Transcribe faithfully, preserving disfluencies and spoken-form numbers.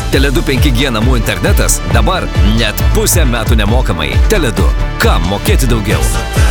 Tele du penki G namų internetas dabar net pusę metų nemokamai. Tele du. Kam mokėti daugiau?